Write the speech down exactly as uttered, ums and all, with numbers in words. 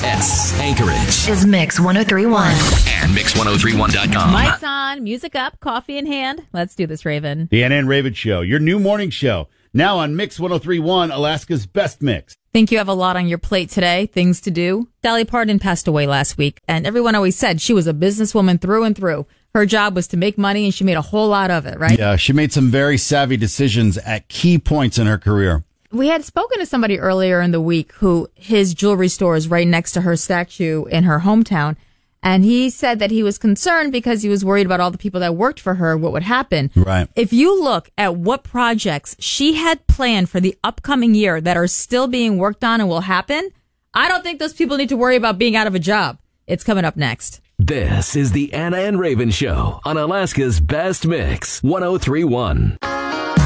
S. Anchorage is Mix ten thirty-one and Mix ten thirty-one dot com. Lights on, music up, coffee in hand. Let's do this, Raven. The Anna and Raven Show, your new morning show. Now on Mix ten thirty-one, Alaska's best mix. Think you have a lot on your plate today, things to do? Dolly Parton passed away last week, and everyone always said she was a businesswoman through and through. Her job was to make money, and she made a whole lot of it, right? Yeah, she made some very savvy decisions at key points in her career. We had spoken to somebody earlier in the week who his jewelry store is right next to her statue in her hometown. And he said that he was concerned because he was worried about all the people that worked for her, what would happen. Right. If you look at what projects she had planned for the upcoming year that are still being worked on and will happen, I don't think those people need to worry about being out of a job. It's coming up next. This is the Anna and Raven Show on Alaska's best mix, ten thirty-one.